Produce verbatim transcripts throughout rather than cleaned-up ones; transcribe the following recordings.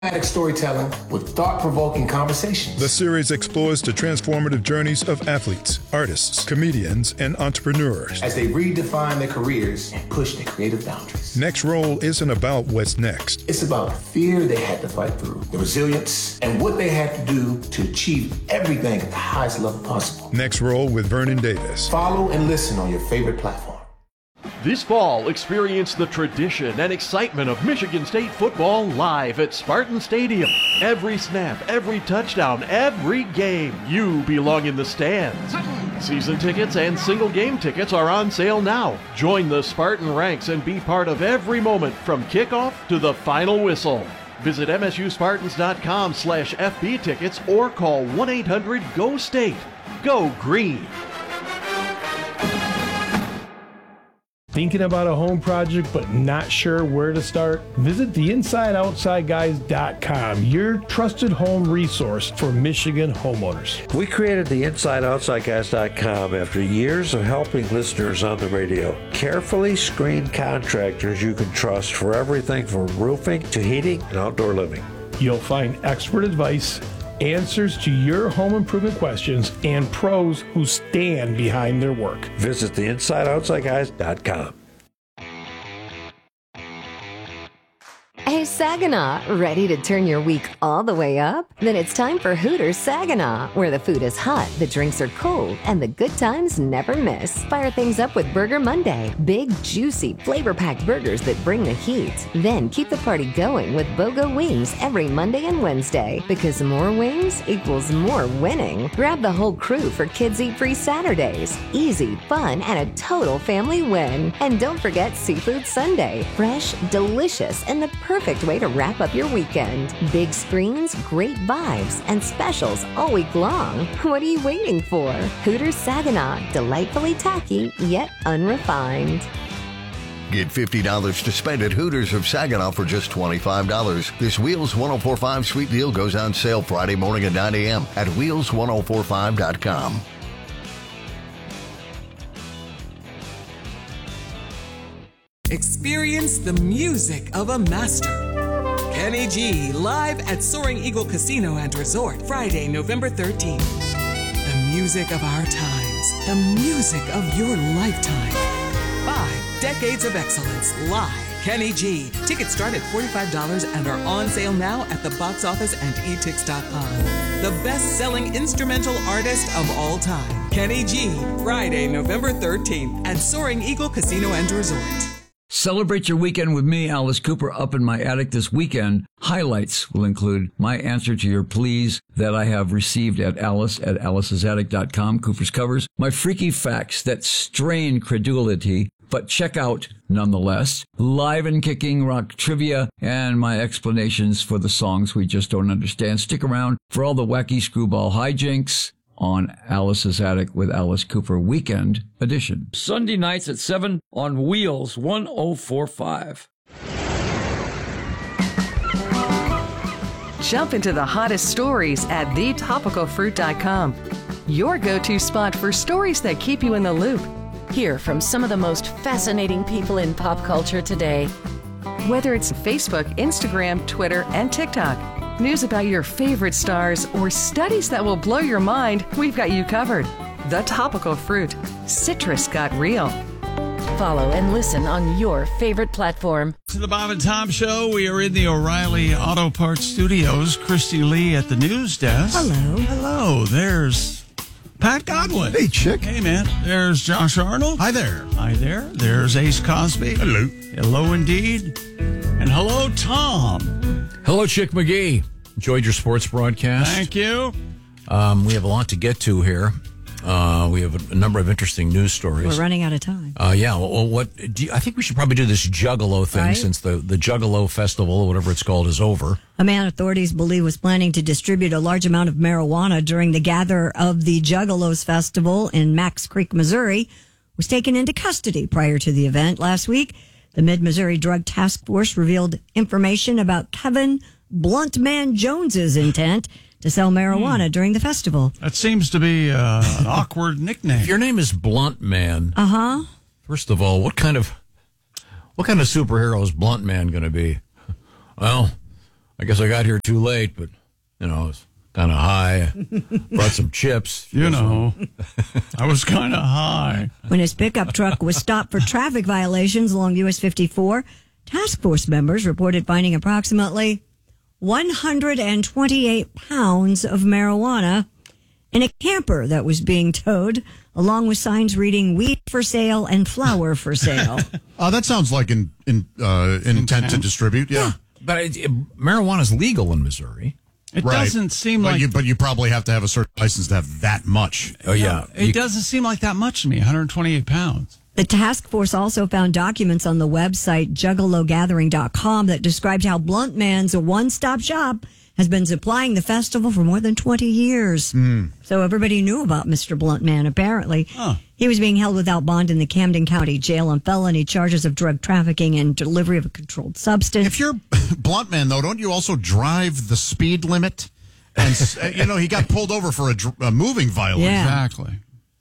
Storytelling with thought-provoking conversations. The series explores the transformative journeys of athletes, artists, comedians, and entrepreneurs as they redefine their careers and push their creative boundaries. Next Role isn't about what's next. It's about the fear they had to fight through, the resilience, and what they had to do to achieve everything at the highest level possible. Next Role with Vernon Davis. Follow and listen on your favorite platform. This fall, experience the tradition and excitement of Michigan State football live at Spartan Stadium. Every snap, every touchdown, every game, you belong in the stands. Season tickets and single game tickets are on sale now. Join the Spartan ranks and be part of every moment from kickoff to the final whistle. Visit M S U Spartans dot com slash F B tickets or call one eight hundred G O State. Go Green! Thinking about a home project but not sure where to start? Visit the inside outside guys dot com, your trusted home resource for Michigan homeowners. We created the inside outside guys dot com after years of helping listeners on the radio. Carefully screened contractors you can trust for everything from roofing to heating and outdoor living. You'll find expert advice, answers to your home improvement questions, and pros who stand behind their work. Visit the inside outside guys dot com. Hey, Saginaw, ready to turn your week all the way up? Then it's time for Hooters Saginaw, where the food is hot, the drinks are cold, and the good times never miss. Fire things up with Burger Monday. Big, juicy, flavor-packed burgers that bring the heat. Then keep the party going with BOGO Wings every Monday and Wednesday, because more wings equals more winning. Grab the whole crew for Kids Eat Free Saturdays. Easy, fun, and a total family win. And don't forget Seafood Sunday. Fresh, delicious, and the perfect way to wrap up your weekend. Big screens, great vibes, and specials all week long. What are you waiting for? Hooters Saginaw, delightfully tacky yet unrefined. Get fifty dollars to spend at Hooters of Saginaw for just twenty-five dollars. This Wheels ten forty-five sweet deal goes on sale Friday morning at nine a.m. at wheels ten forty-five dot com. Experience the music of a master. Kenny G live at Soaring Eagle Casino and Resort Friday, November thirteenth. The music of our times. The music of your lifetime. Five decades of excellence live. Kenny G. Tickets start at forty-five dollars and are on sale now at the box office and e tix dot com. The best-selling instrumental artist of all time. Kenny G. Friday, November thirteenth at Soaring Eagle Casino and Resort. Celebrate your weekend with me, Alice Cooper, up in my attic this weekend. Highlights will include my answer to your pleas that I have received at Alice at alice's attic dot com, Cooper's Covers, my freaky facts that strain credulity, but check out nonetheless, live and kicking rock trivia, and my explanations for the songs we just don't understand. Stick around for all the wacky screwball hijinks on Alice's Attic with Alice Cooper Weekend Edition. Sunday nights at seven on Wheels ten forty-five. Jump into the hottest stories at the topical fruit dot com. Your go-to spot for stories that keep you in the loop. Hear from some of the most fascinating people in pop culture today. Whether it's Facebook, Instagram, Twitter, and TikTok, news about your favorite stars, or studies that will blow your mind, we've got you covered. The Topical Fruit. Citrus got real. Follow and listen on your favorite platform. To the Bob and Tom Show, we are in the O'Reilly Auto Parts Studios. Christy Lee at the news desk. Hello. Hello. There's Pat Godwin. Hey, Chick. Hey, man. There's Josh Arnold. Hi there. Hi there. There's Ace Cosby. Hello. Hello, indeed. And hello, Tom. Hello, Chick McGee. Enjoyed your sports broadcast. Thank you. Um, we have a lot to get to here. Uh, we have a, a number of interesting news stories. We're running out of time. Uh, yeah. Well, what do you, I think we should probably do this Juggalo thing right? since the, the Juggalo Festival, or whatever it's called, is over. A man authorities believe was planning to distribute a large amount of marijuana during the gather of the Juggalos Festival in Max Creek, Missouri, was taken into custody prior to the event last week. The Mid-Missouri Drug Task Force revealed information about Kevin Bluntman Jones's intent to sell marijuana hmm. during the festival. That seems to be uh, an awkward nickname. If your name is Blunt Man, uh huh. First of all, what kind of what kind of superhero is Blunt Man going to be? Well, I guess I got here too late, but, you know, I was kind of high. Brought some chips. You know, I was kind of high. When his pickup truck was stopped for traffic violations along U S fifty-four, task force members reported finding approximately one hundred twenty-eight pounds of marijuana in a camper that was being towed, along with signs reading "weed for sale" and "flower for sale." Uh, that sounds like an in, uh, an intent to distribute. Yeah, yeah. But it, it, marijuana is legal in Missouri. It right. doesn't seem but like... You, but you probably have to have a certain license to have that much. Oh, yeah. It you, doesn't seem like that much to me, one hundred twenty-eight pounds. The task force also found documents on the website juggalo gathering dot com that described how Blunt Man's a one-stop shop has been supplying the festival for more than twenty years. Mm. So everybody knew about Mister Blunt Man, apparently. Huh. He was being held without bond in the Camden County Jail on felony charges of drug trafficking and delivery of a controlled substance. If you're Blunt Man, though, don't you also drive the speed limit? And, you know, he got pulled over for a, a moving violation. Yeah. Exactly.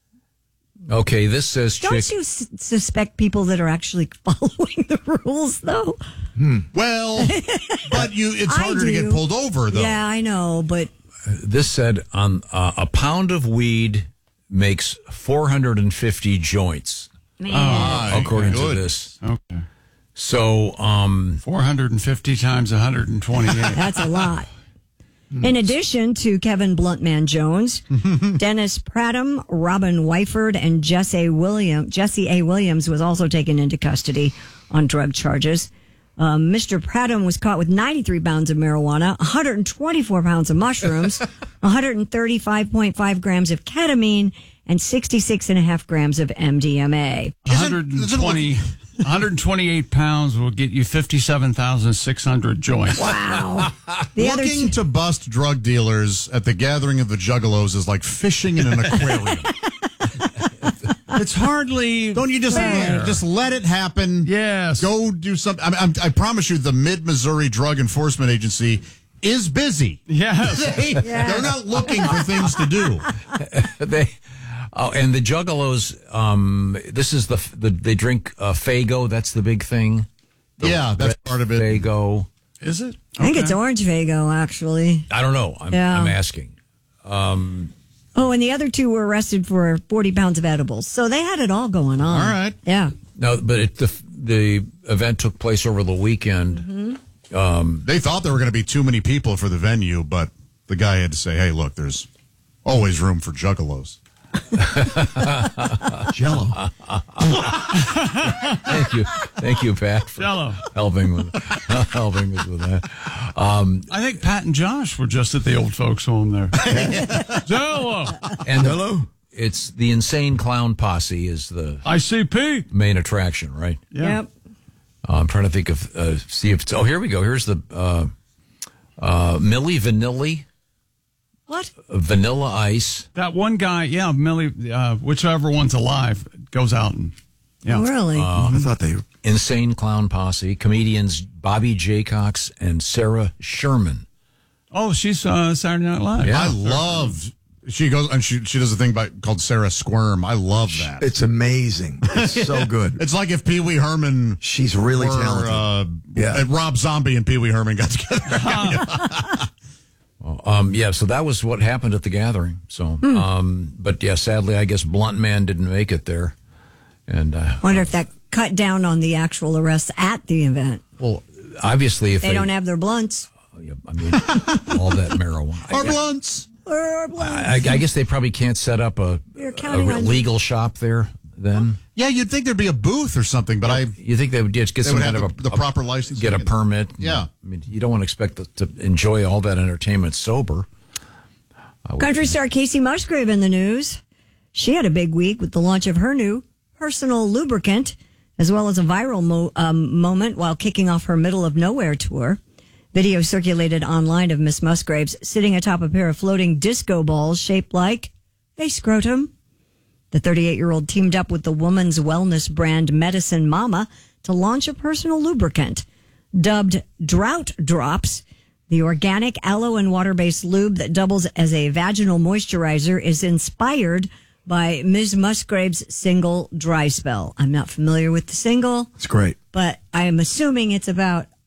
Okay, this says Don't chick. you s- suspect people that are actually following the rules, though? Hmm. Well, but you it's I harder to do. get pulled over, though. Yeah, I know, but This said on uh, a pound of weed makes four hundred fifty joints. man. Ah, according good. to this. Okay. So, um, four hundred fifty times one hundred twenty-eight. That's a lot. In addition to Kevin Bluntman Jones, Dennis Prattam, Robin Wyford, and Jesse William, Jesse A. Williams was also taken into custody on drug charges. Um, Mister Prattam was caught with ninety-three pounds of marijuana, one hundred twenty-four pounds of mushrooms, one hundred thirty-five point five grams of ketamine, and sixty-six and a half grams of M D M A. one hundred twenty, one hundred twenty-eight pounds will get you fifty-seven thousand six hundred joints. Wow. The other Looking two- to bust drug dealers at the gathering of the Juggalos is like fishing in an aquarium. It's hardly. Don't you just fair. just let it happen? Yes. Go do something. I, mean, I'm, I promise you, the Mid Missouri Drug Enforcement Agency is busy. Yes. They, Yeah. They're not looking for things to do. they. Oh, and the Juggalos. Um, this is the, the they drink uh, Faygo. That's the big thing. The Yeah, that's red part of it. Faygo. Is it? I think Okay. it's Orange Fago, actually. I don't know. I'm, Yeah. I'm asking. Um, Oh, and the other two were arrested for forty pounds of edibles. So they had it all going on. All right. Yeah. no, but it, the the event took place over the weekend. Mm-hmm. Um, They thought there were going to be too many people for the venue, but the guy had to say, "Hey, look, there's always room for Juggalos." Jello. Thank you, thank you, Pat, for Jello. helping with helping us with that. Um, I think Pat and Josh were just at the old folks' home there. Jello. and the, it's the Insane Clown Posse is the I C P. main attraction, right? Yeah. Yep. Uh, I'm trying to think of uh, see if it's, oh, here we go. Here's the uh, uh, Milli Vanilli. What? Vanilla Ice. That one guy, yeah, Millie, uh, whichever one's alive, goes out and, yeah. Oh, really? Um, I thought they. Insane Clown Posse. Comedians Bobby Jaycox and Sarah Sherman. Oh, she's uh, Saturday Night Live. Yeah. I love. She goes and she she does a thing by called Sarah Squirm. I love that. It's amazing. It's so good. It's like if Pee Wee Herman. She's really were, talented. Uh, Yeah. and Rob Zombie and Pee Wee Herman got together. Um, yeah, so that was what happened at the gathering. So, Hmm. um, but yeah, sadly, I guess Blunt Man didn't make it there. And uh, Wonder if that cut down on the actual arrests at the event. well, obviously, if They, they, don't have their blunts. I mean, all that marijuana. Or blunts. Or blunts. I, I guess they probably can't set up a, You're a counting on- legal shop there. Then Yeah, you'd think there'd be a booth or something, but I. you think they would just get They some would kind have of the- a, the proper license get a and- permit. Yeah. I mean, you don't want to expect to, to enjoy all that entertainment sober. I would- Country star Casey Musgrave in the news. She had a big week with the launch of her new personal lubricant, as well as a viral mo- um, moment while kicking off her Middle of Nowhere tour. Video circulated online of Miss Musgraves sitting atop a pair of floating disco balls shaped like a scrotum. The thirty-eight-year-old teamed up with the woman's wellness brand Medicine Mama to launch a personal lubricant. Dubbed Drought Drops, the organic aloe and water-based lube that doubles as a vaginal moisturizer is inspired by Miz Musgrave's single Dry Spell. I'm not familiar with the single, It's great. but I am assuming it's about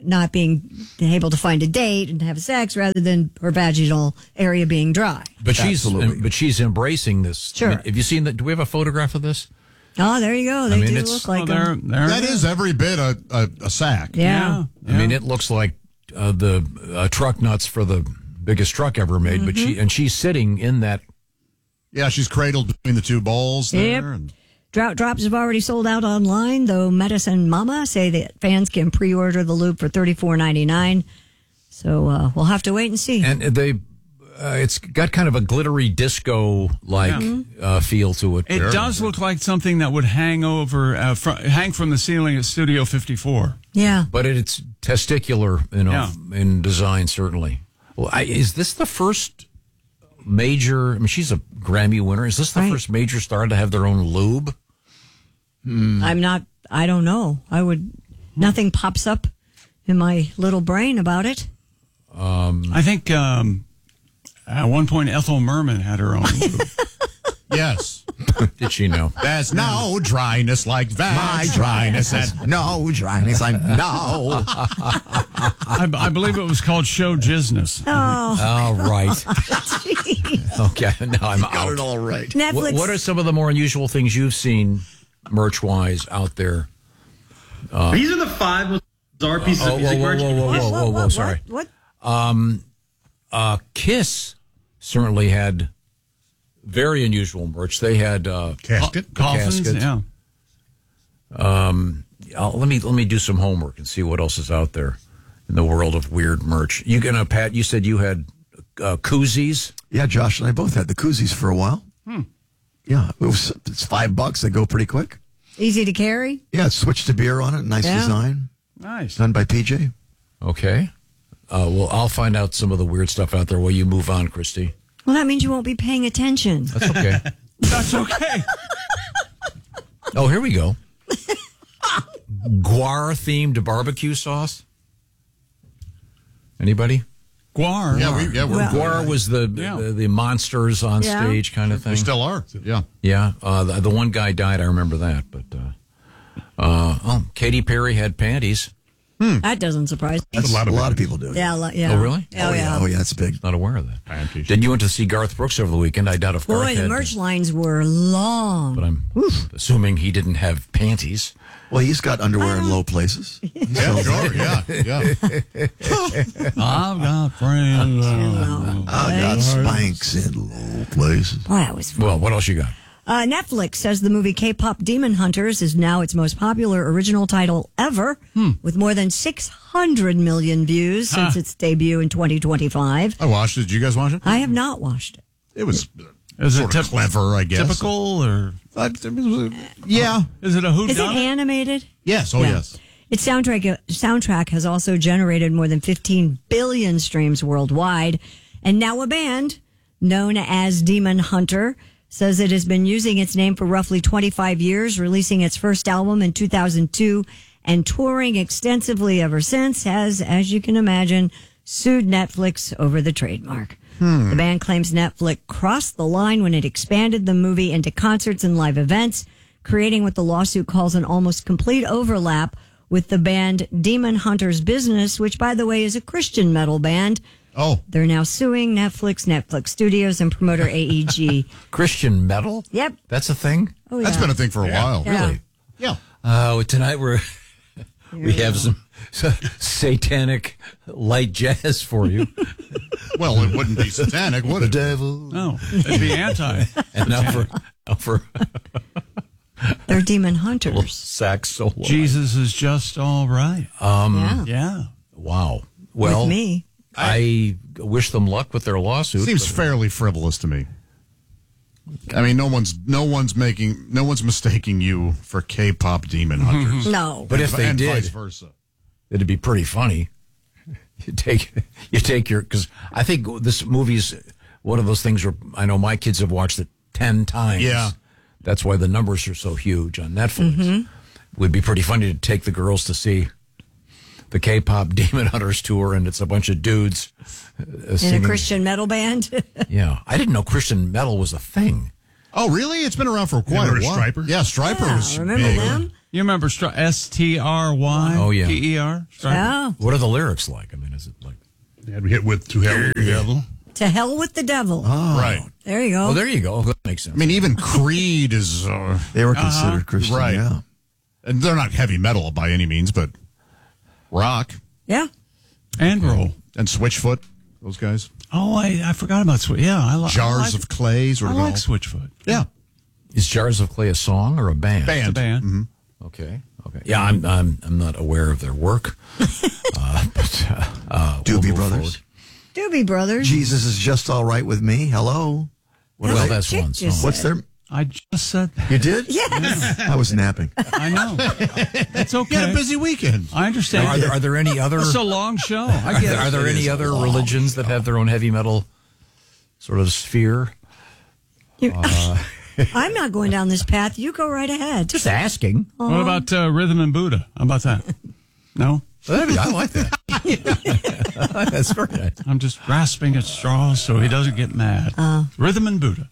not being able to find a date and have sex rather than her vaginal area being dry. But she's but she's embracing this. Sure. I mean, have you seen that? Do we have a photograph of this? Oh, there you go. They I mean, do it's- look like Oh, there- them. there That it is every bit a, a, a sack. Yeah. I mean, it looks like uh, the uh, truck nuts for the biggest truck ever made. But Mm-hmm. she and she's sitting in that. Yeah, she's cradled between the two bowls there. Yep. And Drought drops have already sold out online, though Medicine Mama say that fans can pre-order the loop for thirty-four ninety-nine. So uh, we'll have to wait and see. And they, uh, it's got kind of a glittery disco like Yeah. uh, feel to it. It does look like something that would hang over, uh, fr- hang from the ceiling at Studio fifty-four. Yeah. But it, it's testicular, you know, Yeah. in design certainly. Well, I, is this the first major? I mean, she's a Grammy winner. Is this the Right. first major star to have their own lube? I'm not, I don't know. I would, nothing pops up in my little brain about it. Um, I think um, at one point Ethel Merman had her own lube. yes. Did she know? There's no dryness like that. My dryness has no dryness. I'm no. I, I believe it was called Show Jizness. Oh. All right. Okay, now I'm Got out. it all right. Netflix. What, what are some of the more unusual things you've seen merch-wise out there? Uh, These are the five most bizarre pieces oh, of music whoa, merch. whoa, whoa, whoa, whoa, whoa, whoa, sorry. What? Um, uh, Kiss certainly had very unusual merch. They had uh, Casket? a Coffins, casket. yeah. Um, I'll, let me let me do some homework and see what else is out there in the world of weird merch. You gonna Pat? You said you had uh, koozies. Yeah, Josh and I both had the koozies for a while. Hmm. Yeah, it was, it's five bucks. They go pretty quick. Easy to carry? Yeah, switch to beer on it. Nice Yeah. design. Nice. Done by P J. Okay. Uh, well, I'll find out some of the weird stuff out there while you move on, Christy. Well, that means you won't be paying attention. That's okay. That's okay. Oh, here we go. Guar-themed barbecue sauce. Anybody? Guar. Yeah, we, yeah, we're Well- Guar was the, Yeah. the the monsters on Yeah. stage kind of thing. They still are. Yeah. Yeah, uh, the, the one guy died. I remember that. But uh, uh, oh, Katy Perry had panties. That doesn't surprise me. That's a lot of, a lot of people do it. Yeah, a lot- yeah. Oh, really? Oh, yeah. Oh, yeah, it's big. Not aware of that. Then you went to see Garth Brooks over the weekend. I doubt if Garth Boy, the had, merch lines were long. but I'm assuming he didn't have panties. Well, he's got underwear in low places. Yeah, sure. Yeah. Yeah. I've got friends. I got spanks in low places. Boy, that was fun. Well, what else you got? Uh, Netflix says the movie K-pop Demon Hunters is now its most popular original title ever, with more than six hundred million views since Huh. its debut in twenty twenty-five. I watched it. Did you guys watch it? I have not watched it. It was Is it sort of typ- clever, I guess. Typical or Uh, it was, uh, yeah. is it a who Is it done it? animated? Yes. Oh, Yeah. yes. Its soundtrack soundtrack has also generated more than fifteen billion streams worldwide. And now a band known as Demon Hunter says it has been using its name for roughly twenty-five years, releasing its first album in two thousand two and touring extensively ever since, has, as you can imagine, sued Netflix over the trademark. Hmm. The band claims Netflix crossed the line when it expanded the movie into concerts and live events, creating what the lawsuit calls an almost complete overlap with the band Demon Hunters Business, which, by the way, is a Christian metal band. Oh. They're now suing Netflix, Netflix Studios, and promoter A E G. Christian metal? Yep. That's a thing? Oh, That's yeah. been a thing for a Yeah. while. Yeah. Really? Yeah. Uh, tonight we're we have some satanic light jazz for you. Well, it wouldn't be satanic, would it? The devil. No, it'd be anti. And now for now for They're Demon Hunters. sax solo. Jesus is just all right. Um, Yeah. Yeah. Wow. Well, With me. I wish them luck with their lawsuit. Seems but- fairly frivolous to me. I mean, no one's no one's making no one's mistaking you for K-pop demon hunters. No. But if they and did, vice versa. it'd be pretty funny. You take you take your because I think this movie's one of those things where I know my kids have watched it ten times. Yeah. That's why the numbers are so huge on Netflix. Mm-hmm. Would be pretty funny to take the girls to see the K-pop Demon Hunters tour, and it's a bunch of dudes uh, In singing. a Christian metal band. Yeah, I didn't know Christian metal was a thing. Oh, really? It's been around for quite You a remember while. Stryper? Yeah, Stryper Yeah, was remember big. them? You remember Str- S T R Y? Oh, yeah. P E R? Oh. What are the lyrics like? I mean, is it like... Yeah, we hit with To Hell with the Devil. To hell with the devil. Oh. Right. There you go. Oh, there you go. That makes sense. I mean, even Creed is... Uh, They were considered uh-huh. Christian, right. yeah. And they're not heavy metal by any means, but rock. Yeah. And roll. And Switchfoot, those guys. Oh, I, I forgot about Switchfoot. Yeah, I, li- Jars I like, of Clay, sort I of. like all- Switchfoot. Yeah. Is Jars of Clay a song or a band? Band. It's a band. Mhm. Okay. Okay. Yeah, I'm I'm I'm not aware of their work. uh, but uh, uh, we'll Doobie move Brothers. forward. Doobie Brothers. Jesus is just all right with me. Hello. What Well, are they- that's Chick one just song. What's their? I just said that. You did? Yes. I was napping. I know. It's okay. You had a busy weekend. I understand. Are there, are there any other? It's a long show. I Are get there, are it. there It any is a other long religions that have their own heavy metal sort of sphere? You- Uh, I'm not going down this path. You go right ahead. just asking. What about uh, Rhythm and Buddha? How about that? No? I like that. That's very nice. I'm just grasping at straws so he doesn't get mad. Uh. Rhythm and Buddha.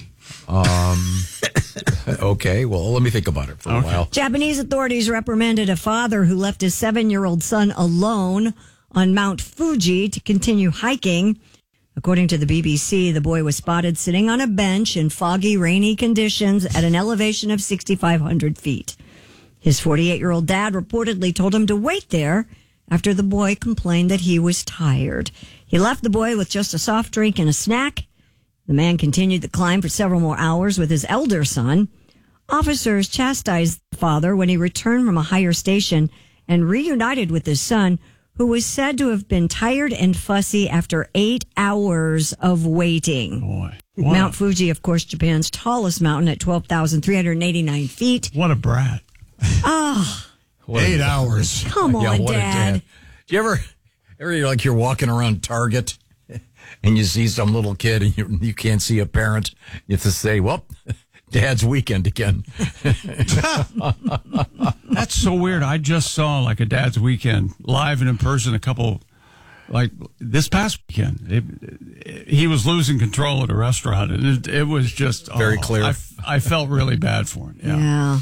Um, okay, well, let me think about it for a Okay. while. Japanese authorities reprimanded a father who left his seven-year-old son alone on Mount Fuji to continue hiking. According to the B B C, the boy was spotted sitting on a bench in foggy, rainy conditions at an elevation of six thousand five hundred feet. His forty-eight-year-old dad reportedly told him to wait there after the boy complained that he was tired. He left the boy with just a soft drink and a snack. The man continued the climb for several more hours with his elder son. Officers chastised the father when he returned from a higher station and reunited with his son, who was said to have been tired and fussy after eight hours of waiting. Boy. What Mount a, Fuji, of course, Japan's tallest mountain at twelve thousand three hundred eighty-nine feet. what a brat. Ah, What a- Eight hours. come Yeah, on, what a Dad. Do you ever, ever you're like you're walking around Target and you see some little kid and you, you can't see a parent? You have to say, well, Dad's weekend again. That's so weird. I just saw like a Dad's Weekend live and in person a couple, like this past weekend. It, it, he was losing control at a restaurant, and it, it was just Very oh, clear. I, I felt really bad for him. Yeah. Yeah.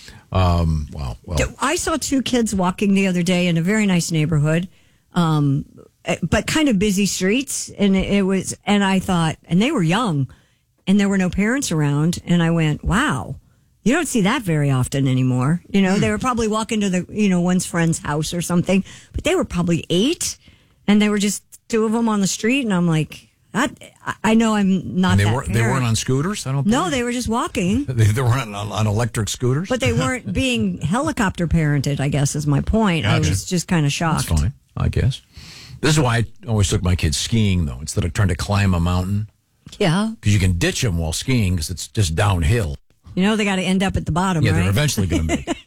Um, wow. Well, I saw two kids walking the other day in a very nice neighborhood, um, but kind of busy streets. And it was, and I thought, and they were young and there were no parents around. And I went, wow, you don't see that very often anymore. You know, they were probably walking to the, you know, one's friend's house or something, but they were probably eight and they were just two of them on the street. And I'm like, that, I know I'm not and they that weren't. They parent. weren't on scooters. I don't. No, believe. they were just walking. They, they weren't on, on electric scooters. But they weren't being helicopter parented, I guess, is my point. I Gotcha. was just kind of shocked. That's fine, I guess. This is why I always took my kids skiing, though, instead of trying to climb a mountain. Yeah. Because you can ditch them while skiing because it's just downhill. You know, they got to end up at the bottom, Yeah, right? they're eventually going to make it.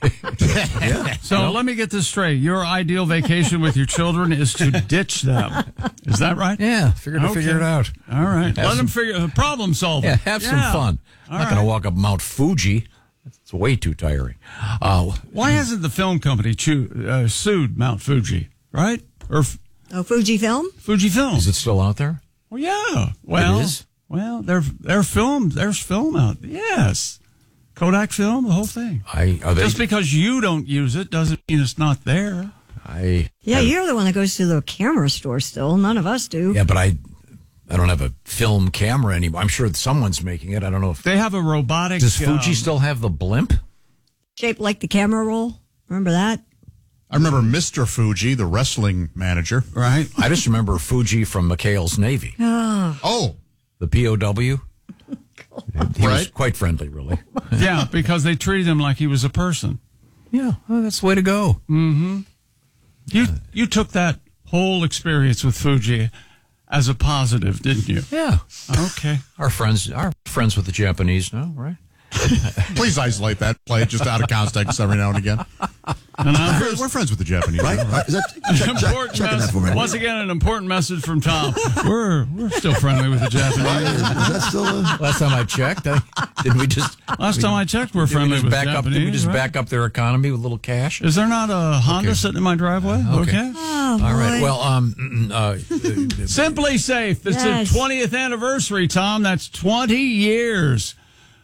Yeah. So let me get this straight. Your ideal vacation with your children is to ditch them. Is that right? Yeah, figure to Okay. figure it out. All right. Have Let some- them figure uh, problem solving. Yeah, have some fun. All I'm not going right. to walk up Mount Fuji. It's way too tiring. Uh, Why hasn't the film company choo- uh, sued Mount Fuji, right? Or f- Oh, Fujifilm? Fujifilm. Is it still out there? Well, yeah. Well, It is? well, they're they're filmed. There's film out. Yes, Kodak film, the whole thing. I are they, Just because you don't use it doesn't mean it's not there. I Yeah, I- you're the one that goes to the camera store still. None of us do. Yeah, but I I don't have a film camera anymore. I'm sure that someone's making it. I don't know if They have a robotic. does Fuji um, still have the blimp? Shaped like the camera roll. Remember that? I remember Mister Fuji, the wrestling manager. Right. I just remember Fuji from McHale's Navy, Oh, Oh, the P O W. He was Right. quite friendly, really. Yeah, because they treated him like he was a person. Yeah, well, that's the way to go. Mm-hmm. You you took that whole experience with Fuji as a positive, didn't you? Yeah, Okay. our friends, our friends with the Japanese now, right? please isolate that. Play it just out of context every now and again. And I'm We're, we're friends with the Japanese. Right? right? Uh, is that, check, check, important checking that mess- for me. once again, an important message from Tom. We're we're still friendly with the Japanese. Is that still a... Last time I checked, I, did we just Last time I checked, we're did we friendly just with back up? Japanese. Did we just right? back up their economy with a little cash? Is there not a Honda Okay. sitting in my driveway? Okay. Okay. oh All right. boy. Well, um, uh, Simply Safe. It's Yes. the twentieth anniversary, Tom. That's twenty years.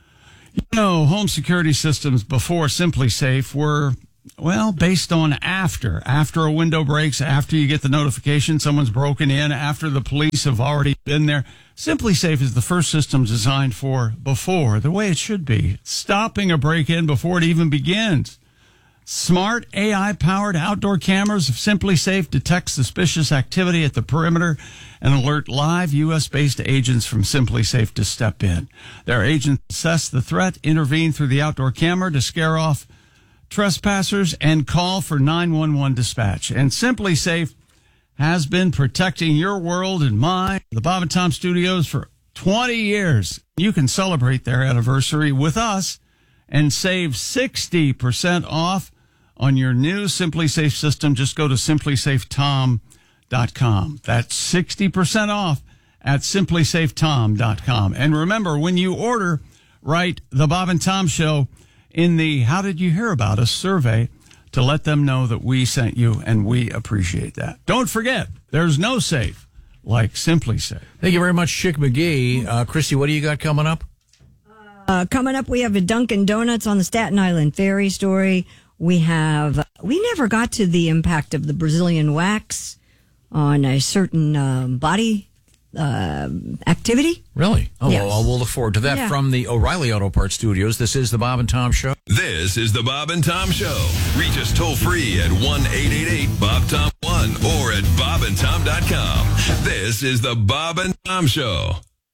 You know, home security systems before Simply Safe were, well, based on after. After a window breaks, after you get the notification someone's broken in, after the police have already been there. Simply Safe is the first system designed for before, the way it should be. Stopping a break-in before it even begins. Smart A I-powered outdoor cameras of Simply Safe detect suspicious activity at the perimeter and alert live U S-based agents from Simply Safe to step in. Their agents assess the threat, intervene through the outdoor camera to scare off trespassers, and call for nine one one dispatch. And Simply Safe has been protecting your world and mine, the Bob and Tom Studios, for twenty years. You can celebrate their anniversary with us and save sixty percent off on your new Simply Safe system. Just go to simply safe tom dot com. That's sixty percent off at simply safe tom dot com. And remember, when you order, write The Bob and Tom Show in the How Did You Hear About Us survey to let them know that we sent you, and we appreciate that. Don't forget, there's no safe like Simply Safe. Thank you very much, Chick McGee. Uh, Christy, what do you got coming up? Uh, coming up, we have a Dunkin' Donuts on the Staten Island Ferry story. We have, we never got to the impact of the Brazilian wax on a certain um, body uh, activity. Really? Oh, Yes. well, we'll look forward to that Yeah. from the O'Reilly Auto Parts Studios. This is the Bob and Tom Show. This is the Bob and Tom Show. Reach us toll free at one eight eight eight Bob Tom one or at bob and tom dot com. This is the Bob and Tom Show.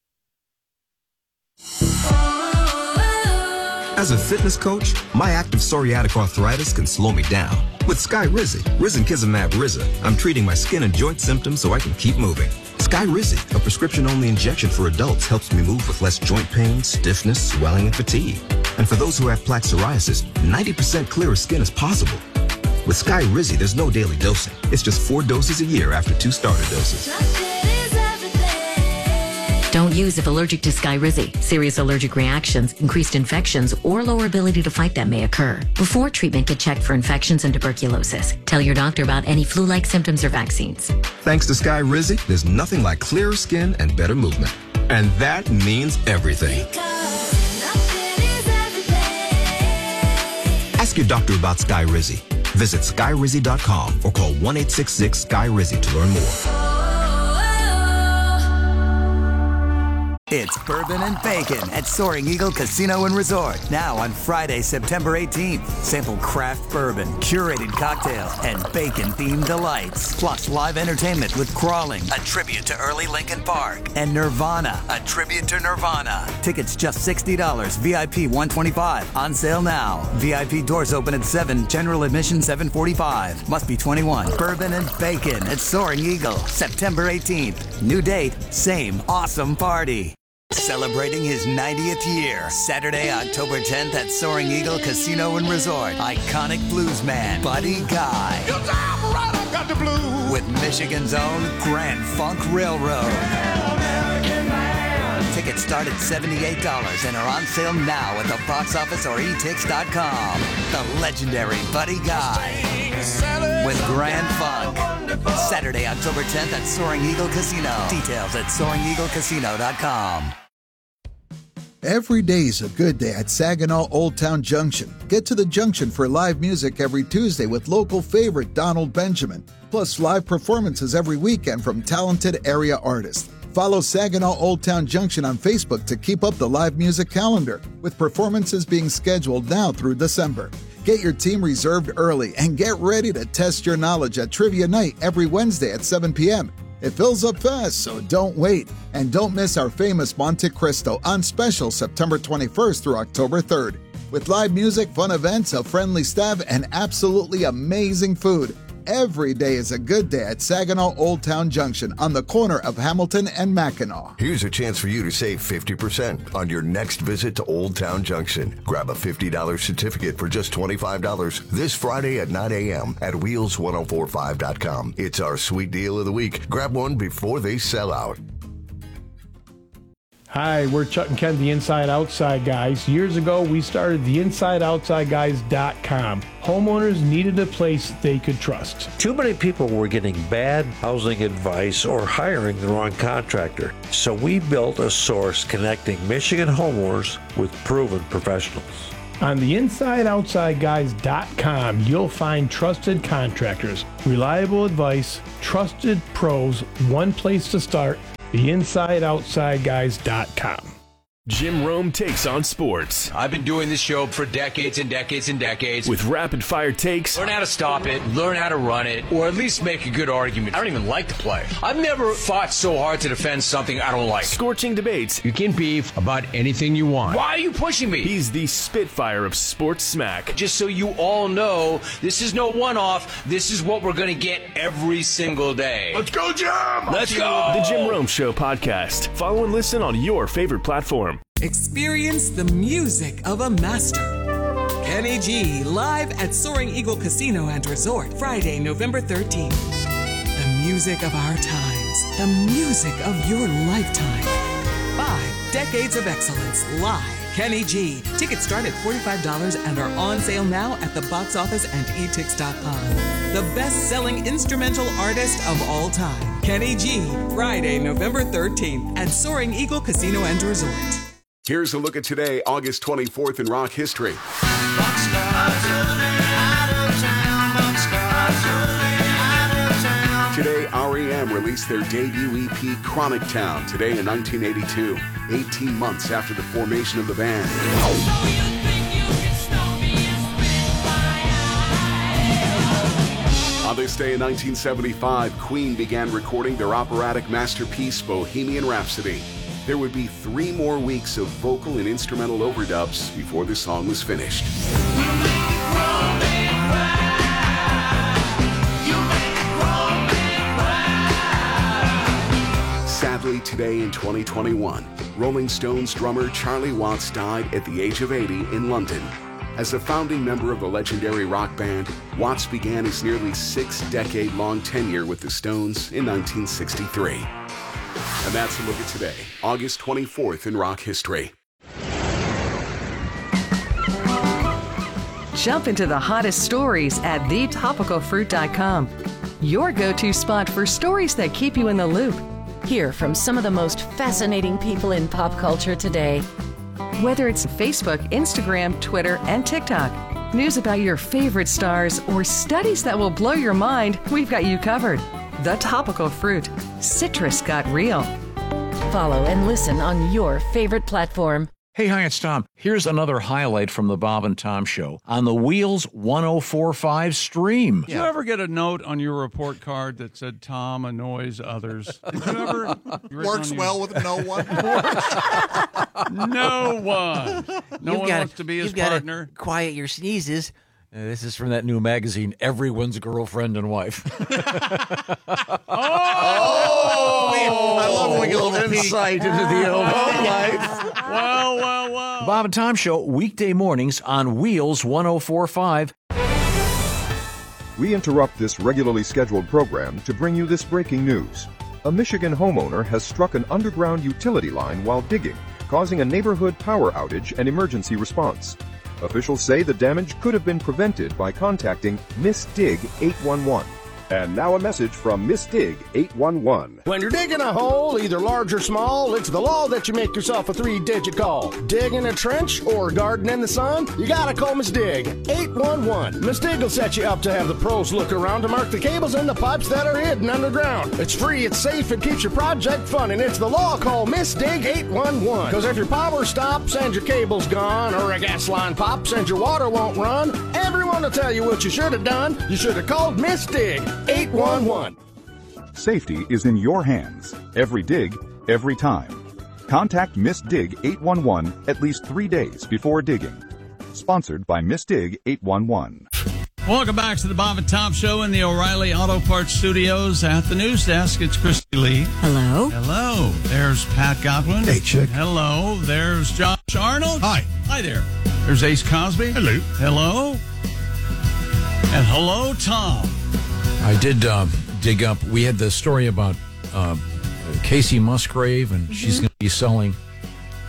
As a fitness coach, my active psoriatic arthritis can slow me down. With Skyrizi, Risankizumab Riza, I'm treating my skin and joint symptoms so I can keep moving. Skyrizi, a prescription-only injection for adults, helps me move with less joint pain, stiffness, swelling, and fatigue. And for those who have plaque psoriasis, ninety percent clearer skin is possible. With Skyrizi, there's no daily dosing. It's just four doses a year after two starter doses. Don't use if allergic to Skyrizi. Serious allergic reactions, increased infections, or lower ability to fight them may occur. Before treatment, get checked for infections and tuberculosis. Tell your doctor about any flu-like symptoms or vaccines. Thanks to Skyrizi, there's nothing like clearer skin and better movement. And that means everything. Ask your doctor about Skyrizi. Visit skyrizi dot com or call one eight six six Sky Rizzy to learn more. It's Bourbon and Bacon at Soaring Eagle Casino and Resort. Now on Friday, September eighteenth. Sample craft bourbon, curated cocktails, and bacon-themed delights. Plus live entertainment with Crawling, a tribute to early Lincoln Park, and Nirvana, a tribute to Nirvana. Tickets just sixty dollars, V I P one hundred twenty-five dollars. On sale now. V I P doors open at seven, general admission seven forty-five. Must be twenty-one. Bourbon and Bacon at Soaring Eagle, September eighteenth. New date, same awesome party. Celebrating his ninetieth year, Saturday, October tenth at Soaring Eagle Casino and Resort. Iconic bluesman Buddy Guy. Right, got the blues. With Michigan's own Grand Funk Railroad. Tickets start at seventy-eight dollars and are on sale now at the box office or e tix dot com. The legendary Buddy Guy with Grand Funk. Saturday, October tenth at Soaring Eagle Casino. Details at soaring eagle casino dot com. Every day's a good day at Saginaw Old Town Junction. Get to the Junction for live music every Tuesday with local favorite Donald Benjamin. Plus live performances every weekend from talented area artists. Follow Saginaw Old Town Junction on Facebook to keep up the live music calendar, with performances being scheduled now through December. Get your team reserved early and get ready to test your knowledge at Trivia Night every Wednesday at seven p.m. It fills up fast, so don't wait. And don't miss our famous Monte Cristo on special September twenty-first through October third. With live music, fun events, a friendly staff, and absolutely amazing food. Every day is a good day at Saginaw Old Town Junction on the corner of Hamilton and Mackinac. Here's a chance for you to save fifty percent on your next visit to Old Town Junction. Grab a fifty dollars certificate for just twenty-five dollars this Friday at nine a.m. at wheels ten forty-five dot com. It's our sweet deal of the week. Grab one before they sell out. Hi, we're Chuck and Ken, the Inside Outside Guys. Years ago, we started the inside outside guys dot com. Homeowners needed a place they could trust. Too many people were getting bad housing advice or hiring the wrong contractor. So we built a source connecting Michigan homeowners with proven professionals. On the inside outside guys dot com, you'll find trusted contractors, reliable advice, trusted pros, one place to start, the inside outside guys dot com. Jim Rome takes on sports. I've been doing this show for decades and decades and decades. With rapid-fire takes. Learn how to stop it, learn how to run it, or at least make a good argument. I don't even like the play. I've never fought so hard to defend something I don't like. Scorching debates. You can beef about anything you want. Why are you pushing me? He's the Spitfire of sports smack. Just so you all know, this is no one-off. This is what we're going to get every single day. Let's go, Jim! Let's go! The Jim Rome Show podcast. Follow and listen on your favorite platform. Experience the music of a master. Kenny G, live at Soaring Eagle Casino and Resort, Friday, November thirteenth. The music of our times. The music of your lifetime. Five decades of excellence, live. Kenny G. Tickets start at forty-five dollars and are on sale now at the box office and e tix dot com. The best-selling instrumental artist of all time. Kenny G. Friday, November thirteenth at Soaring Eagle Casino and Resort. Here's a look at today, August twenty-fourth in rock history. Today, R E M released their debut E P, Chronic Town, today in nineteen eighty-two, eighteen months after the formation of the band. On this day in nineteen seventy-five, Queen began recording their operatic masterpiece, Bohemian Rhapsody. There would be three more weeks of vocal and instrumental overdubs before the song was finished. Sadly, today in twenty twenty-one, Rolling Stones drummer Charlie Watts died at the age of eighty in London. As a founding member of the legendary rock band, Watts began his nearly six-decade-long tenure with the Stones in nineteen sixty-three. And that's a look at today, August twenty-fourth in rock history. Jump into the hottest stories at the topical fruit dot com. Your go-to spot for stories that keep you in the loop. Hear from some of the most fascinating people in pop culture today. Whether it's Facebook, Instagram, Twitter, and TikTok, news about your favorite stars, or studies that will blow your mind, we've got you covered. The Topical Fruit. Citrus got real. Follow and listen on your favorite platform. Hey, hi, it's Tom. Here's another highlight from the Bob and Tom Show on the Wheels one oh four point five stream. Did you ever get a note on your report card that said Tom annoys others? Did you ever? Works well with no one. No one. No You've one gotta, wants to be his you've partner. Gotta quiet your sneezes. Uh, this is from that new magazine, Everyone's Girlfriend and Wife. Oh! I love when we get a little insight into the old home life. Well, well, well. The Bob and Tom Show, weekday mornings on Wheels one oh four point five. We interrupt this regularly scheduled program to bring you this breaking news. A Michigan homeowner has struck an underground utility line while digging, causing a neighborhood power outage and emergency response. Officials say the damage could have been prevented by contacting Miss Dig eight one one. And now a message from Miss Dig eight one one. When you're digging a hole, either large or small, it's the law that you make yourself a three-digit call. Digging a trench or garden in the sun, you gotta call Miss Dig eight one one. Miss Dig will set you up to have the pros look around to mark the cables and the pipes that are hidden underground. It's free, it's safe, it keeps your project fun, and it's the law. Call Miss Dig eight one one. Because if your power stops and your cable's gone, or a gas line pops and your water won't run, everyone will tell you what you should have done. You should have called Miss Dig eight one one. Safety is in your hands. Every dig, every time. Contact Miss Dig eight one one at least three days before digging. Sponsored by Miss Dig eight one one. Welcome back to the Bob and Tom Show in the O'Reilly Auto Parts Studios. At the news desk, it's Christy Lee. Hello. Hello. There's Pat Godwin. Hey, chick. Hello. There's Josh Arnold. Hi. Hi there. There's Ace Cosby. Hello. Hello. And hello, Tom. I did uh, dig up, we had the story about uh, Casey Musgrave, and mm-hmm. she's going to be selling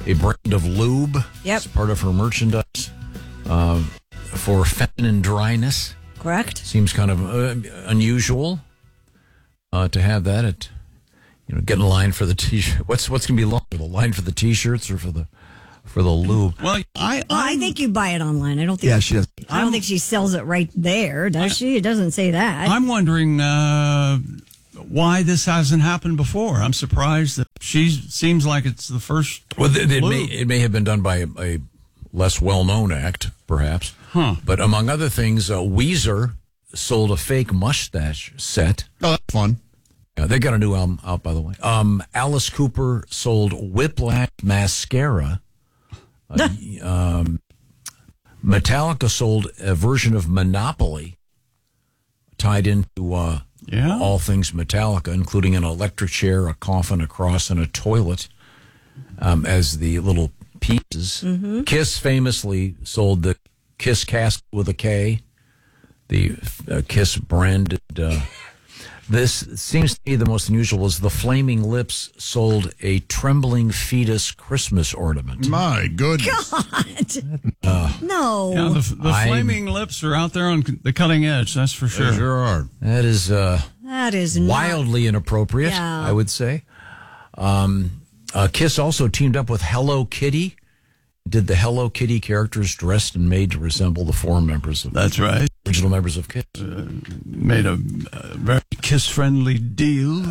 a brand of lube. Yep. It's part of her merchandise uh, for feminine dryness. Correct. Seems kind of uh, unusual uh, to have that at, you know, get in line for the t-shirt. What's what's going to be longer, the line for the t-shirts or for the for the lube? Well, I Well, I think you buy it online. I don't think. Yeah, she does. I don't think she sells it right there, does she? It doesn't say that. I'm wondering uh, why this hasn't happened before. I'm surprised that she seems like it's the first. Well, it, it lube. may it may have been done by a, a less well-known act, perhaps. Huh. But among other things, uh, Weezer sold a fake mustache set. Oh, that's fun. Yeah, they got a new album out, by the way. Um, Alice Cooper sold Whiplash mascara. Uh, um, Metallica sold a version of Monopoly tied into uh, yeah. all things Metallica, including an electric chair, a coffin, a cross, and a toilet um, as the little pieces. Mm-hmm. Kiss famously sold the Kiss casket with a K, the uh, Kiss branded. Uh, this seems to be the most unusual. Is the Flaming Lips sold a trembling fetus Christmas ornament? My goodness! God, Uh, no. Yeah, the, the I'm- flaming lips are out there on the cutting edge. That's for sure. They sure are. That is uh, That is not- wildly inappropriate, Yeah. I would say. Um, uh, Kiss also teamed up with Hello Kitty. Did the Hello Kitty characters dressed and made to resemble the four members of That's right. original members of Kiss? Uh, made a, a very kiss-friendly deal.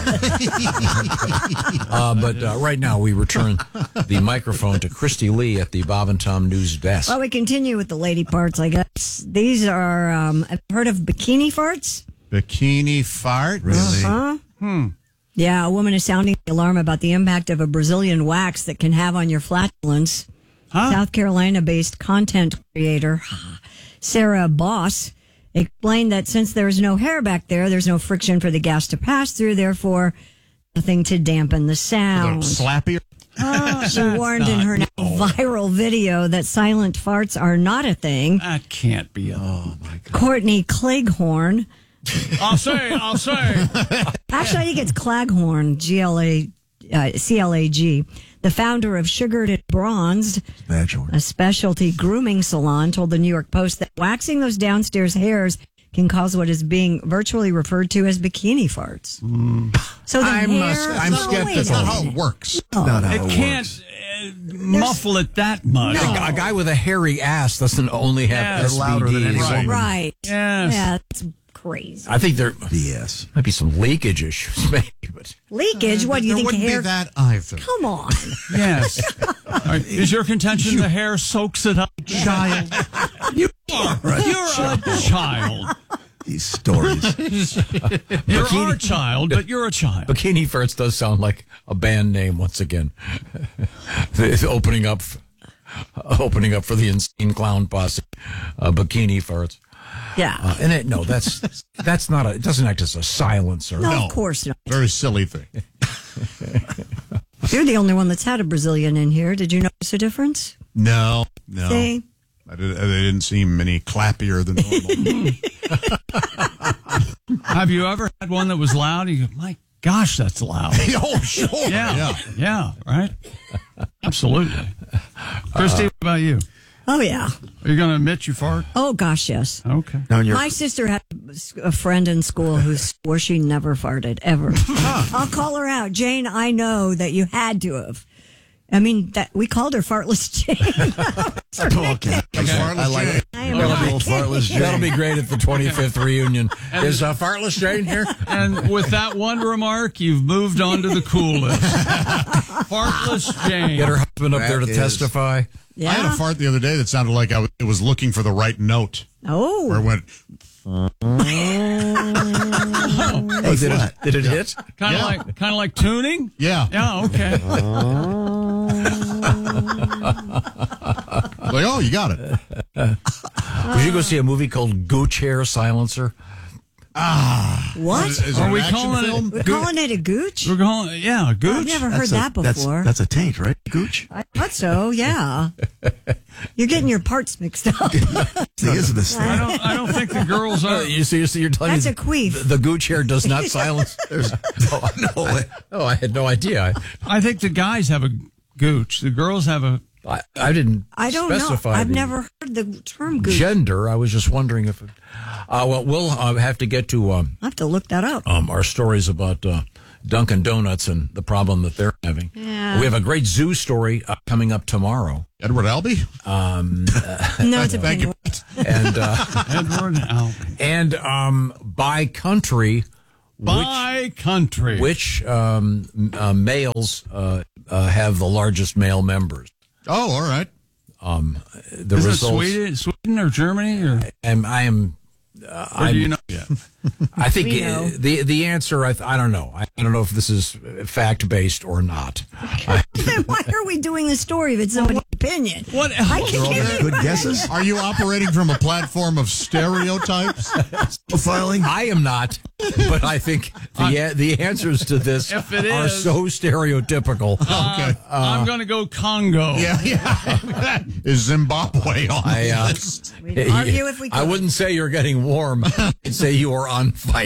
uh, but uh, right now we return the microphone to Christy Lee at the Bob and Tom News Desk. Well, we continue with the lady parts, I guess. These are, um, I've heard of bikini farts. Bikini fart? Really? Uh-huh. Hmm. Yeah, a woman is sounding the alarm about the impact of a Brazilian wax that can have on your flatulence. Huh? South Carolina-based content creator Sarah Boss explained that since there is no hair back there, there's no friction for the gas to pass through, therefore nothing to dampen the sound. Slappy? Oh, she warned in her now viral video that silent farts are not a thing. That can't be. A, oh my God. Courtney Cleghorn. I'll say. I'll say. Actually, I think it's Claghorn, G L A, uh, C L A G. The founder of Sugared and Bronzed, a specialty grooming salon, told the New York Post that waxing those downstairs hairs can cause what is being virtually referred to as bikini farts. Mm. So the I'm, hair, uh, I'm no, skeptical. wait, That's not how it works. Oh. Not how It it can't uh, muffle it that much. No. A guy with a hairy ass doesn't only have Yes. S B Ds. Louder than any woman. Right. Yes. Yeah, that's crazy. I think there B S. might be some leakage issues, maybe. But Leakage? What do you there think wouldn't hair? be that either. Come on. Yes. All right. Is your contention the hair soaks it up? Child. You are. You're a child. These stories. You're our child, but you're a child. Bikini Farts does sound like a band name once again. It's opening up, opening up for the Insane Clown Posse. Uh, Bikini Farts. Yeah. Uh, and it, no, that's that's not a. It doesn't act as a silencer. No, No. of course not. Very silly thing. You're the only one that's had a Brazilian in here. Did you notice a difference? No, no. See? I did, they didn't seem any clappier than normal. Have you ever had one that was loud? You go, my gosh, that's loud. Oh, sure. Yeah. Yeah. Yeah. Right? Absolutely. Christy, what about you? Oh, yeah. Are you going to admit you fart? Oh, gosh, yes. Okay. Now, in your, My sister had a friend in school who swore she never farted, ever. I'll call her out. Jane, I know that you had to have. I mean, that we called her Fartless Jane. okay. I like it. I am That'll be not old kidding. Fartless Jane. That'll be great at the twenty-fifth reunion. Is uh, Fartless Jane here? And with that one remark, you've moved on to the coolest. Fartless Jane. Get her husband up there to That is- testify. Yeah. I had a fart the other day that sounded like I was, it was looking for the right note. Oh. Where it went, Oh, did, it, did it hit? Kind of Yeah. like, kind of like tuning. yeah. Yeah. Okay. Like, oh, you got it. Would you go see a movie called Gooch Hair Silencer? Ah. What? Is, is it Are an we action calling it- film? We're calling it a gooch? We're going. Yeah, gooch. I've never heard That's a- that that's- before. That's a taint, right? Gooch? I thought so, yeah. You're getting your parts mixed up. See, isn't this I don't. I don't think the girls are. Uh, you see, you see, you're telling That's me a queef. The, the Gooch Hair does not silence. There's, oh, no, oh, I had no idea. I think the guys have a gooch. The girls have a. I, I didn't. I don't specify know. I've the never heard the term gooch. gender. I was just wondering if. It, uh, well, we'll uh, have to get to. Um, I have to look that up. Um, our stories about uh, Dunkin' Donuts and the problem that they're having. Yeah. We have a great zoo story uh, coming up tomorrow. Edward Albee? Um, uh, no, it's a penguin. And uh, Edward Albee. And um, by country. By which, country. Which um, uh, males uh, uh, have the largest male members? Oh, all right. Um, the Is results, it Sweden, Sweden or Germany? Or? And I am. Uh, Or do you I'm- know yet? I think We know. uh, the the answer. I, th- I don't know. I, I don't know if this is fact based or not. I, Then why are we doing the story if it's somebody's opinion? What I else? can give you Good guesses? Are you operating from a platform of stereotypes? Profiling? I am not, but I think the the answers to this If it are is- so stereotypical. Uh, I'm going to go Congo. Yeah, yeah. Is Zimbabwe on I, uh, this? We'd argue if we could. I wouldn't say you're getting warm. I'd say you are on fire.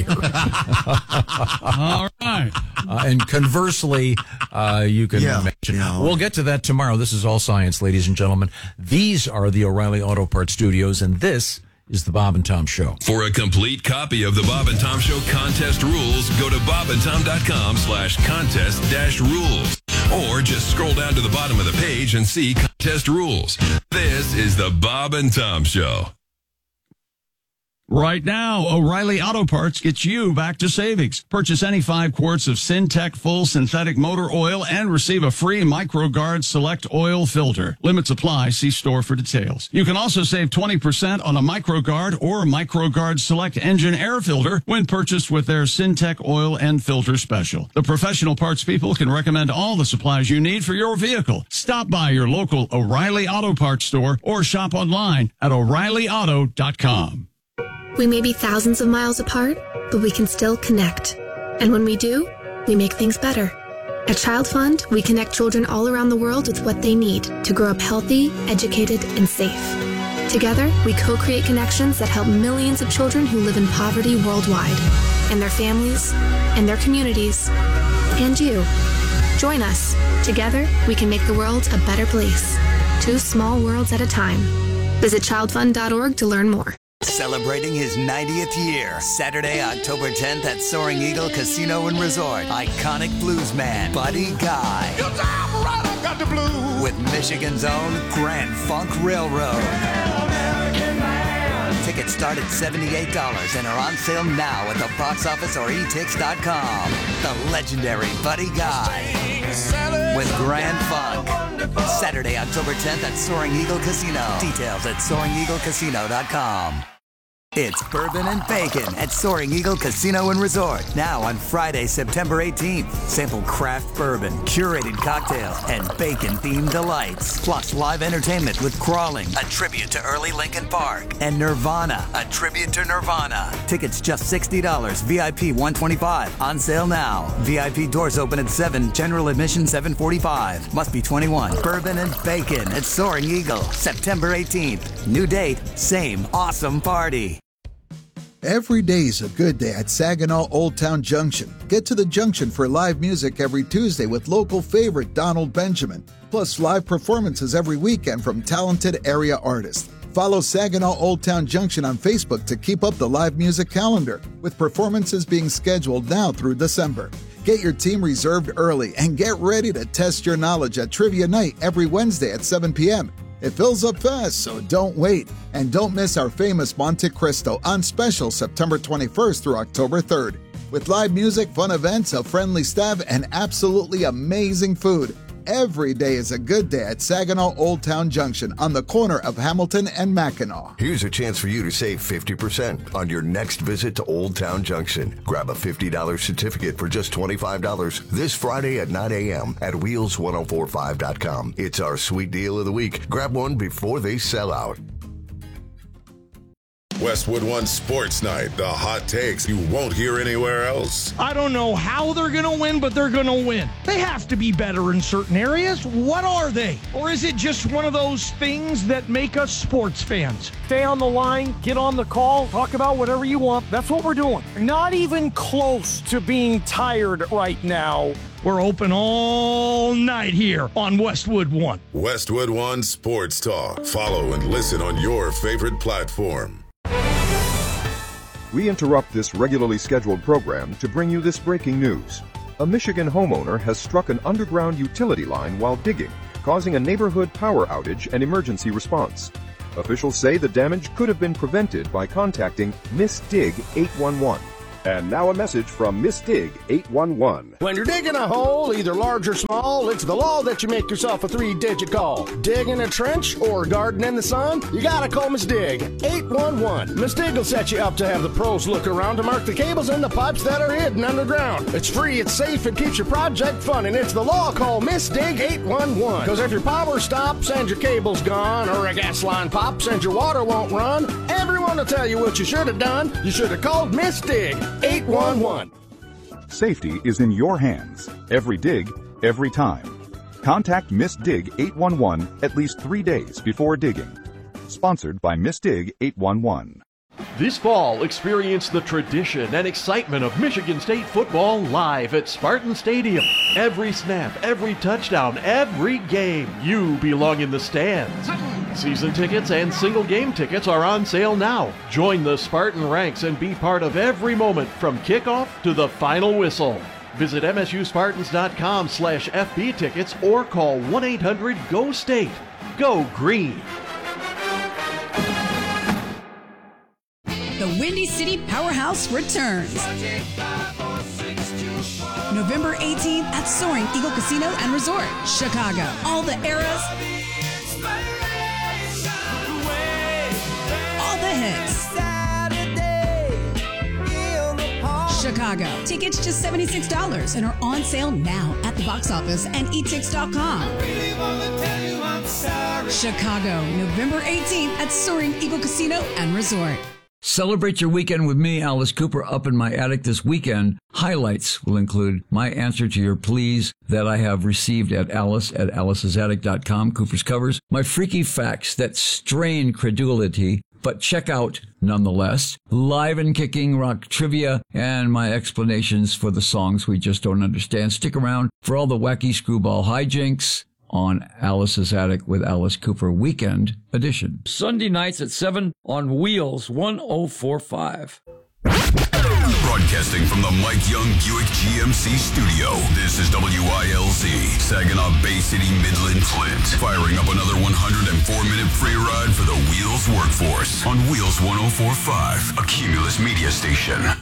All right. Uh, and conversely, uh, you can Yeah, imagine. yeah. We'll get to that tomorrow. This is All Science, ladies and gentlemen. These are the O'Reilly Auto Parts Studios, and this is the Bob and Tom Show. For a complete copy of the Bob and Tom Show contest rules, go to bobandtom.com slash contest dash rules. Or just scroll down to the bottom of the page and see contest rules. This is the Bob and Tom Show. Right now, O'Reilly Auto Parts gets you back to savings. Purchase any five quarts of Syntec full synthetic motor oil and receive a free MicroGuard Select oil filter. Limits apply. See store for details. You can also save twenty percent on a MicroGuard or MicroGuard Select engine air filter when purchased with their Syntec oil and filter special. The professional parts people can recommend all the supplies you need for your vehicle. Stop by your local O'Reilly Auto Parts store or shop online at O'Reilly Auto dot com. We may be thousands of miles apart, but we can still connect. And when we do, we make things better. At Child Fund, we connect children all around the world with what they need to grow up healthy, educated, and safe. Together, we co-create connections that help millions of children who live in poverty worldwide, and their families, and their communities, and you. Join us. Together, we can make the world a better place. Two small worlds at a time. Visit child fund dot org to learn more. Celebrating his ninetieth year, Saturday, October tenth at Soaring Eagle Casino and Resort. Iconic bluesman Buddy Guy. Got the blues. With Michigan's own Grand Funk Railroad. Tickets start at seventy-eight dollars and are on sale now at the box office or e tix dot com. The legendary Buddy Guy with Grand Funk. Saturday, October tenth at Soaring Eagle Casino. Details at soaring eagle casino dot com. It's Bourbon and Bacon at Soaring Eagle Casino and Resort. Now on Friday, September eighteenth. Sample craft bourbon, curated cocktails, and bacon-themed delights. Plus live entertainment with Crawling, a tribute to early Lincoln Park, and Nirvana, a tribute to Nirvana. Tickets just sixty dollars, V I P one hundred twenty-five dollars. On sale now. V I P doors open at seven, general admission seven forty-five. Must be twenty-one. Bourbon and Bacon at Soaring Eagle, September eighteenth. New date, same awesome party. Every day's a good day at Saginaw Old Town Junction. Get to the junction for live music every Tuesday with local favorite Donald Benjamin. Plus live performances every weekend from talented area artists. Follow Saginaw Old Town Junction on Facebook to keep up the live music calendar, with performances being scheduled now through December. Get your team reserved early and get ready to test your knowledge at Trivia Night every Wednesday at seven p.m. It fills up fast, so don't wait. And don't miss our famous Monte Cristo on special September twenty-first through October third. With live music, fun events, a friendly staff, and absolutely amazing food. Every day is a good day at Saginaw Old Town Junction on the corner of Hamilton and Mackinac. Here's a chance for you to save fifty percent on your next visit to Old Town Junction. Grab a fifty dollars certificate for just twenty-five dollars this Friday at nine a.m. at wheels ten forty-five dot com. It's our sweet deal of the week. Grab one before they sell out. Westwood One Sports Night, the hot takes you won't hear anywhere else. I don't know how they're going to win, but they're going to win. They have to be better in certain areas. What are they? Or is it just one of those things that make us sports fans? Stay on the line, get on the call, talk about whatever you want. That's what we're doing. Not even close to being tired right now. We're open all night here on Westwood One. Westwood One Sports Talk. Follow and listen on your favorite platform. We interrupt this regularly scheduled program to bring you this breaking news. A Michigan homeowner has struck an underground utility line while digging, causing a neighborhood power outage and emergency response. Officials say the damage could have been prevented by contacting Miss Dig eight one one. And now a message from Miss Dig eight one one. When you're digging a hole, either large or small, it's the law that you make yourself a three-digit call. Digging a trench or garden in the sun, you gotta call Miss Dig eight one one. Miss Dig will set you up to have the pros look around to mark the cables and the pipes that are hidden underground. It's free, it's safe, it keeps your project fun, and it's the law. Call Miss Dig eight one one. Because if your power stops and your cable's gone, or a gas line pops and your water won't run, everyone will tell you what you should have done. You should have called Miss Dig eight one one. Safety is in your hands. Every dig, every time. Contact Miss Dig eight one one at least three days before digging. Sponsored by Miss Dig eight one one. This fall, experience the tradition and excitement of Michigan State football live at Spartan Stadium. Every snap, every touchdown, every game, you belong in the stands. Season tickets and single game tickets are on sale now. Join the Spartan ranks and be part of every moment from kickoff to the final whistle. Visit M S U Spartans dot com slash F B tickets or call one eight hundred G O State. Go Green! The Windy City Powerhouse returns. November eighteenth at Soaring Eagle Casino and Resort, Chicago. All the eras, all the hits. Chicago. Tickets just seventy-six dollars and are on sale now at the box office and e tix dot com. Chicago, November eighteenth at Soaring Eagle Casino and Resort. Celebrate your weekend with me, Alice Cooper, up in my attic this weekend. Highlights will include my answer to your pleas that I have received at Alice at alice's attic dot com, Cooper's Covers, my freaky facts that strain credulity, but check out nonetheless, live and kicking rock trivia, and my explanations for the songs we just don't understand. Stick around for all the wacky screwball hijinks on Alice's Attic with Alice Cooper Weekend Edition. Sunday nights at seven on Wheels one oh four point five. Broadcasting from the Mike Young Buick G M C studio, this is W I L Z, Saginaw Bay City, Midland, Flint. Firing up another one hundred four minute free ride for the Wheels workforce on Wheels one oh four point five, a Cumulus media station.